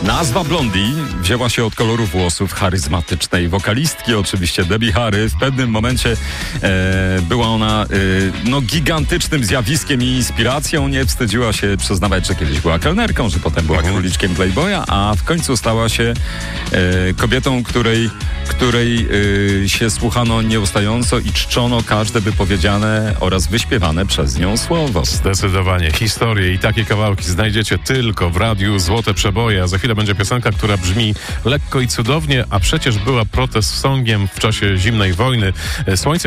Nazwa Blondie wzięła się od koloru włosów charyzmatycznej wokalistki, oczywiście Debbie Harry. W pewnym momencie była ona gigantycznym zjawiskiem i inspiracją. Nie wstydziła się przyznawać, że kiedyś była kelnerką, że potem była króliczkiem Playboya, a w końcu stała się kobietą, której się słuchano nieustająco i czczono każde wypowiedziane oraz wyśpiewane przez nią słowo. Zdecydowanie. Historie i takie kawałki znajdziecie tylko w radiu Złote Przeboje, a za chwilę będzie piosenka, która brzmi lekko i cudownie, a przecież była protest songiem w czasie zimnej wojny. Słońce